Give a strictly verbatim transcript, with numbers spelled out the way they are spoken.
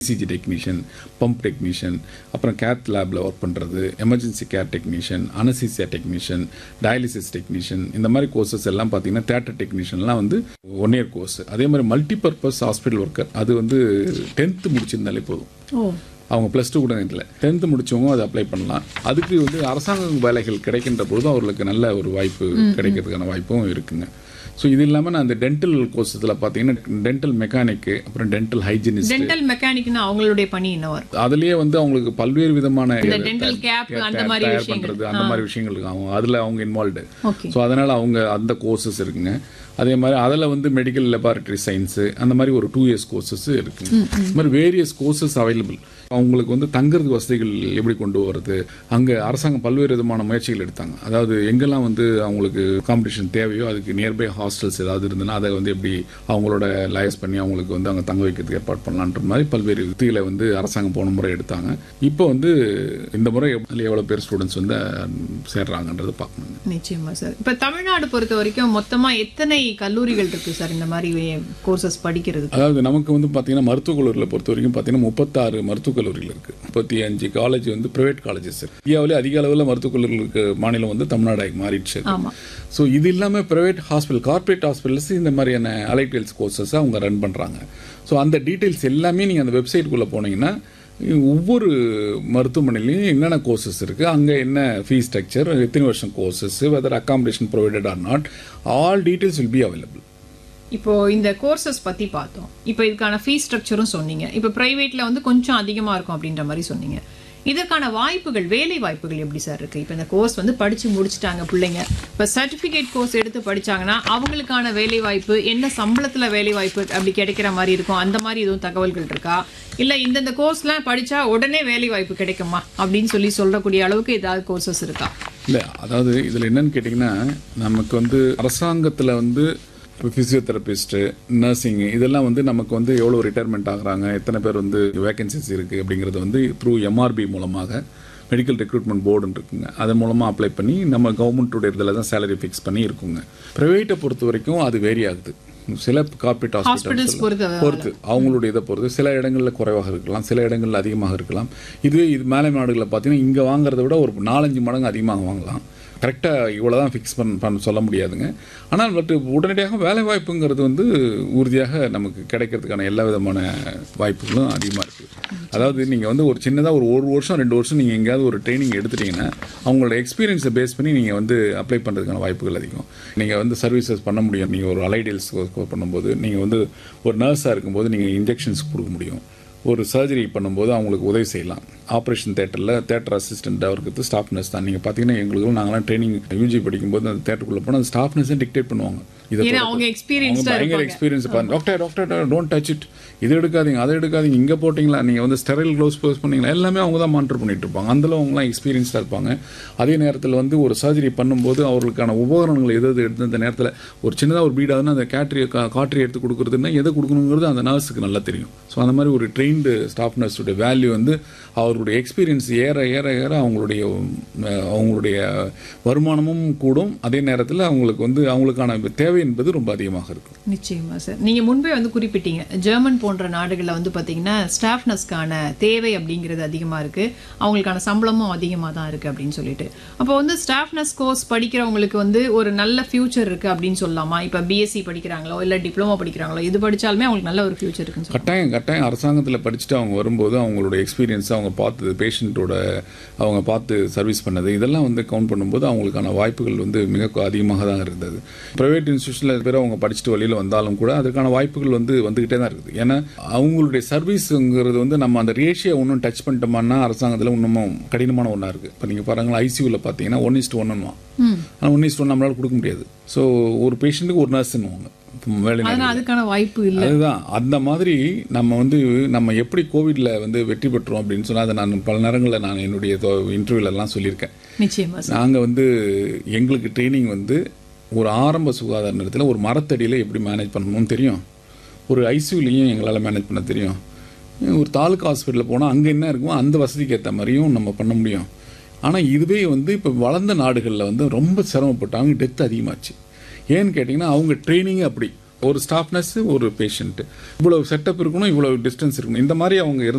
ECG technician, pump technician, அப்புறம் cath லேபில் work பண்ணுறது, emergency care technician, anaesthesia technician, dialysis technician, இந்த மாதிரி கோர்சஸ் எல்லாம் பார்த்தீங்கன்னா தியேட்டர் டெக்னீஷியன்லாம் வந்து ஒன் இயர் கோர்ஸ். அதே மாதிரி மல்டிபர்பஸ் ஹாஸ்பிட்டல் ஒர்க்கர் அது வந்து டென்த்து முடிச்சிருந்தாலே போதும். அவங்க ப்ளஸ் டூ கூட இல்லை, டென்த்து முடிச்சவங்க அதை அப்ளை பண்ணலாம். அதுக்கு வந்து அரசாங்க வேலைகள் கிடைக்கின்ற பொழுது அவர்களுக்கு நல்ல ஒரு வாய்ப்பு கிடைக்கிறதுக்கான வாய்ப்பும் இருக்குங்க. ஸோ இது இல்லாமல் நான் அந்த டென்டல் கோர்ஸில் பார்த்தீங்கன்னா டென்டல் மெக்கானிக்கு, அப்புறம் டென்டல் ஹைஜினிஸ்ட். டென்டல் மெக்கானிக்னா அவங்களுடைய பணி என்னவா இருக்கும்? அதுலேயே வந்து அவங்களுக்கு பல்வேறு விதமான டென்டல் கேப் அந்த மாதிரி தயார் பண்ணுறது, அந்த மாதிரி விஷயங்கள் இருக்கு. அவங்க அதில் அவங்க இன்வால்வ்டு. ஸோ அதனால் அவங்க அந்த கோர்சஸ் இருக்குங்க. அதே மாதிரி அதில் வந்து மெடிக்கல் லெபார்டரி சயின்ஸு அந்த மாதிரி ஒரு டூ இயர்ஸ் கோர்சஸ் இருக்குங்க. இந்த மாதிரி வேரியஸ் கோர்சஸ் அவைலபிள். அவங்களுக்கு வந்து தங்குறதுக்கு வசதிகள் எப்படி கொண்டு வரது, அங்கே அரசாங்கம் பல்வேறு விதமான முயற்சிகள் எடுத்தாங்க. அதாவது எங்கெல்லாம் வந்து அவங்களுக்கு காம்படிஷன் தேவையோ அதுக்கு நியர்பை ஹாஸ்டல்ஸ் ஏதாவது இருந்ததுன்னா அதை வந்து எப்படி அவங்களோட லைஸ் பண்ணி அவங்களுக்கு வந்து அங்கே தங்க வைக்கிறதுக்கு ஏற்பாடு பண்ணலான்ற மாதிரி பல்வேறு யுக்திகளை வந்து அரசாங்கம் போன முறை எடுத்தாங்க. இப்போ வந்து இந்த முறை எவ்வளோ பேர் ஸ்டூடெண்ட்ஸ் வந்து சேர்றாங்கன்றது பார்க்கணும். நிச்சயமா சார். இப்போ தமிழ்நாடு பொறுத்த வரைக்கும் மொத்தமாக எத்தனை கல்லூரிகள் இருக்கு சார் இந்த மாதிரி கோர்சஸ் படிக்கிறது? அதாவது நமக்கு வந்து பார்த்தீங்கன்னா மருத்துவக் கல்லூரியில் பொறுத்த வரைக்கும் பார்த்தீங்கன்னா முப்பத்தாறு மருத்துவக் கல்லூரிகள் இருக்கு. முப்பத்தி அஞ்சு காலேஜ் வந்து பிரைவேட் காலேஜஸ். இந்தியாவிலே அதிக அளவில் மருத்துவக் கல்லூரிகளுக்கு மாநிலம் வந்து தமிழ்நாடு மாறிடுச்சு. ஸோ இது இல்லாமல் பிரைவேட் ஹாஸ்பிட்டல், கார்பரேட் ஹாஸ்பிட்டல்ஸ் இந்த மாதிரியான அலைட் ஹெல்த் கோர்சஸ் அவங்க ரன் பண்ணுறாங்க. ஸோ அந்த டீட்டெயில்ஸ் எல்லாமே நீங்கள் அந்த வெப்சைட்டுக்குள்ளே போனீங்கன்னா ஒவ்வொரு மருத்துவமனையிலையும் என்னென்ன கோர்சஸ் இருக்குது, அங்கே என்ன ஃபீஸ் ஸ்ட்ரக்சர், எத்தனை வருஷம் courses, weather accommodation provided R not, all details will be available. இப்போ இந்த கோர்சஸ் பற்றி பார்த்தோம். இப்போ இதுக்கான ஃபீஸ் ஸ்ட்ரக்சரும் சொன்னீங்க. இப்போ ப்ரைவேட்டில் வந்து கொஞ்சம் அதிகமாக இருக்கும் அப்படின்ற மாதிரி சொன்னீங்க. இதற்கான வாய்ப்புகள், வேலை வாய்ப்புகள் எப்படி சார் இருக்குது? இப்போ இந்த கோர்ஸ் வந்து படித்து முடிச்சுட்டாங்க பிள்ளைங்க, இப்போ சர்டிஃபிகேட் கோர்ஸ் எடுத்து படித்தாங்கன்னா அவங்களுக்கான வேலை வாய்ப்பு என்ன, சம்பளத்தில் வேலை வாய்ப்பு அப்படி கிடைக்கிற மாதிரி இருக்கும், அந்த மாதிரி எதுவும் தகவல்கள் இருக்கா? இல்லை இந்தந்த கோர்ஸ்லாம் படித்தா உடனே வேலை வாய்ப்பு கிடைக்குமா அப்படின்னு சொல்லி சொல்லக்கூடிய அளவுக்கு ஏதாவது கோர்சஸ் இருக்கா? இல்லை, அதாவது இதில் என்னன்னு கேட்டிங்கன்னா நமக்கு வந்து அரசாங்கத்தில் வந்து ஃபிசியோதெரபிஸ்ட்டு, நர்சிங்கு இதெல்லாம் வந்து நமக்கு வந்து எவ்வளோ ரிட்டையர்மெண்ட் ஆகுறாங்க, எத்தனை பேர் வந்து வேகன்சிஸ் இருக்குது அப்படிங்கிறது வந்து த்ரூ எம்ஆர்பி மூலமாக மெடிக்கல் ரெக்ரூட்மெண்ட் போர்டுன்னு இருக்குங்க. அதன் மூலமாக அப்ளை பண்ணி நம்ம கவர்மெண்ட்டுடைய இதில் தான் சேலரி ஃபிக்ஸ் பண்ணி இருக்குங்க. ப்ரைவேட்டை பொறுத்த வரைக்கும் அது வேரி ஆகுது. சில கார்பரேட் ஹாஸ்பிட்டல்ஸ் பொறுத்து அவங்களுடைய இதை பொறுத்து சில இடங்களில் குறைவாக இருக்கலாம், சில இடங்களில் அதிகமாக இருக்கலாம். இதுவே இது மேலை நாடுகளில் பார்த்தீங்கன்னா இங்கே வாங்குறத விட ஒரு நாலஞ்சு மடங்கு அதிகமாக வாங்கலாம். கரெக்டாக இவ்வளோ தான் ஃபிக்ஸ் பண்ண பண்ண சொல்ல முடியாதுங்க. ஆனால் பட் உடனடியாக வேலை வாய்ப்புங்கிறது வந்து உறுதியாக நமக்கு கிடைக்கிறதுக்கான எல்லா விதமான வாய்ப்புகளும் அதிகமாக இருக்குது. அதாவது நீங்கள் வந்து ஒரு சின்னதாக ஒரு ஒரு வருஷம் ரெண்டு வருஷம் நீங்கள் எங்கேயாவது ஒரு ட்ரைனிங் எடுத்துட்டிங்கன்னா அவங்களோட எக்ஸ்பீரியன்ஸை பேஸ் பண்ணி நீங்கள் வந்து அப்ளை பண்ணுறதுக்கான வாய்ப்புகள் அதிகம். நீங்கள் வந்து சர்வீசஸ் பண்ண முடியும். நீங்கள் ஒரு அலைட் ஹெல்த் கோர்ஸ் பண்ணும்போது நீங்கள் வந்து ஒரு நர்ஸாக இருக்கும்போது நீங்கள் இன்ஜெக்ஷன்ஸ் கொடுக்க முடியும். ஒரு சர்ஜரி பண்ணும்போது அவங்களுக்கு உதவி செய்யலாம். ஆப்ரேஷன் தேட்டரில் தேட்டர் அசிஸ்டண்ட்டாக இருக்கிறது ஸ்டாஃப் நர்ஸ் தான். நீங்கள் பார்த்தீங்கன்னா எங்களுக்கு நாங்களாம் ட்ரைனிங் யூஜி படிக்கும்போது அந்த தேட்டருக்குள்ளே போனால் அந்த ஸ்டாஃப் நர்ஸே டிக்டேட் பண்ணுவாங்க. இதை பயங்கர எக்ஸ்பீரியன்ஸ் பாருங்க. Doctor doctor don't touch it, இது எடுக்காதீங்க, அதை எடுக்காதீங்க, இங்கே போட்டிங்களா, நீங்கள் வந்து ஸ்டெரைல் க்ளவுஸ் போஸ் பண்ணிங்களா, எல்லாமே அவங்க தான் மானிட்டர் பண்ணிட்டு இருப்பாங்க. அதில் அவங்களாம் எக்ஸ்பீரியன்ஸாக இருப்பாங்க. அதே நேரத்தில் வந்து ஒரு சர்ஜரி பண்ணும்போது அவர்களுக்கான உபகரணங்கள் எது எது எடுத்து அந்த நேரத்தில் ஒரு சின்னதாக ஒரு பீடாதுன்னா அந்த கேட்ரி காட்ரி எடுத்து கொடுக்குறதுன்னா எதை கொடுக்கணுங்கிறது அந்த நர்ஸுக்கு நல்லா தெரியும். ஸோ அந்த மாதிரி ஒரு ட்ரெயின்டு ஸ்டாஃப் நர்ஸுடைய வேல்யூ வந்து அவர்களுடைய எக்ஸ்பீரியன்ஸ் ஏற ஏற ஏற அவங்களுடைய அவங்களுடைய வருமானமும் கூடும். அதே நேரத்தில் அவங்களுக்கு வந்து அவங்களுக்கான தேவை என்பது ரொம்ப அதிகமாக இருக்கும். நிச்சயமா சார். நீங்கள் முன்பே வந்து குறிப்பிட்டீங்க ஜெர்மன் போன்ற நாடுகளில் வந்து பார்த்தீங்கன்னா ஸ்டாஃப் நர்ஸ்க்கான தேவை அப்படிங்கிறது அதிகமாக இருக்குது, அவங்களுக்கான சம்பளமும் அதிகமாக தான் இருக்குது அப்படின்னு சொல்லிட்டு. அப்போ வந்து ஸ்டாஃப் நர்ஸ் கோர்ஸ் படிக்கிறவங்களுக்கு வந்து ஒரு நல்ல ஃபியூச்சர் இருக்குது அப்படின்னு சொல்லலாமா? இப்போ பிஎஸ்சி படிக்கிறாங்களோ இல்லை டிப்ளமோ படிக்கிறாங்களோ இது படித்தாலுமே அவங்களுக்கு நல்ல ஒரு ஃபியூச்சர் இருக்குன்னு கட்டாயம் கட்டாயம் அரசாங்கத்தில் படிச்சுட்டு அவங்க வரும்போது அவங்களோட எக்ஸ்பீரியன்ஸ் அவங்க பார்த்தது, பேஷண்ட்டோட அவங்க பார்த்து சர்வீஸ் பண்ணது இதெல்லாம் வந்து கவுண்ட் பண்ணும்போது அவங்களுக்கான வாய்ப்புகள் வந்து மிக அதிகமாக தான் இருந்தது. ப்ரைவேட் இன்ஸ்டியூஷனில் பேர் அவங்க படிச்சுட்டு வெளியில் வந்தாலும் கூட அதுக்கான வாய்ப்புகள் வந்து வந்துக்கிட்டே தான் இருக்குது. ஏன்னா அவங்களுடைய சர்வீஸுங்கிறது வந்து நம்ம அந்த ரேஷியோ ஒன்றும் டச் பண்ணிட்டோம்னா அரசாங்கத்தில் இன்னமும் கடினமான ஒன்றா இருக்குது. இப்போ நீங்கள் பாருங்களா ஐசியூவில் பார்த்தீங்கன்னா ஒன் இஸ்ட் ஒன்னுவான், ஆனால் ஒன் இஸ்ட் ஒன் நம்மளால் கொடுக்க முடியாது. ஸோ ஒரு பேஷண்ட்டுக்கு ஒரு நர்ஸ்ன்னுவாங்க, அதுக்கான வாய்ப்பு இல்லை. அதுதான் அந்த மாதிரி நம்ம வந்து நம்ம எப்படி கோவிட்ல வந்து வெற்றி பெற்றோம் அப்படின்னு சொன்னால் அதை நான் பல நேரங்களில் நான் என்னுடைய இன்டர்வியூலெல்லாம் சொல்லியிருக்கேன். நிச்சயமா நாங்கள் வந்து எங்களுக்கு ட்ரைனிங் வந்து ஒரு ஆரம்ப சுகாதார நிலையத்தில் ஒரு மரத்தடியில் எப்படி மேனேஜ் பண்ணணும்னு தெரியும், ஒரு ஐசியூலையும் எங்களால் மேனேஜ் பண்ண தெரியும், ஒரு தாலுக்கா ஹாஸ்பிட்டலில் போனால் அங்கே என்ன இருக்குமோ அந்த வசதிக்கு ஏற்ற மாதிரியும் நம்ம பண்ண முடியும். ஆனால் இதுவே வந்து இப்போ வளர்ந்த நாடுகளில் வந்து ரொம்ப சிரமப்பட்டு அவங்க டெத் அதிகமாச்சு. ஏன்னு கேட்டிங்கன்னா அவங்க ட்ரைனிங்கே அப்படி ஒரு ஸ்டாஃப் நர்ஸ் ஒரு பேஷண்ட் இவ்வளவு செட்டப் இருக்கணும், இவ்வளவு டிஸ்டன்ஸ் இருக்கணும், இந்த மாதிரி அவங்க